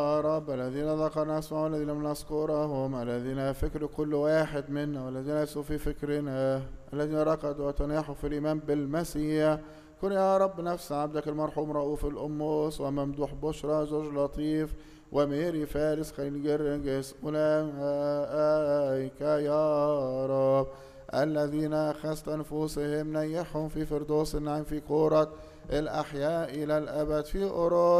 يا رب الذين ذكرنا اسمهم والذين لم نذكرهم، الذين فكر كل واحد منا والذين ليسوا في فكرنا، الذين ركضوا وتناحوا في الإيمان بالمسيح. كن يا رب نفس عبدك المرحوم رؤوف الأموس وممدوح بشرى زوج لطيف وميري فارس خليل جرجس أولئك يا رب الذين أخذت أنفسهم نيحهم في فردوس النعيم في كورة الأحياء إلى الأبد في أورو